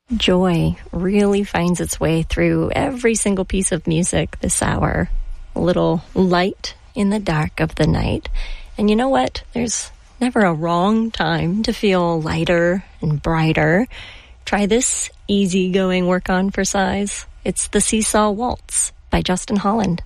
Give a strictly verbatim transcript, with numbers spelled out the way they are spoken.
Joy really finds its way through every single piece of music this hour. A little light in the dark of the night. And you know what? There's never a wrong time to feel lighter and brighter. Try this easygoing work on for size. It's the Seesaw Waltz by Justin Holland.